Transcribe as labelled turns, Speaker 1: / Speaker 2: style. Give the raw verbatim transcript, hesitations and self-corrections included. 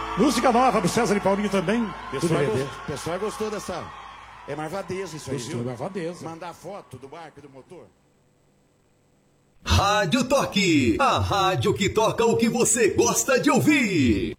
Speaker 1: Música nova do César e Paulinho também.
Speaker 2: O pessoal, gost... pessoal gostou dessa... É marvadeza isso aí,
Speaker 1: Gostou,
Speaker 2: viu?
Speaker 1: marvadeza.
Speaker 2: Mandar foto do barco e do motor.
Speaker 3: Rádio Toque, a rádio que toca o que você gosta de ouvir.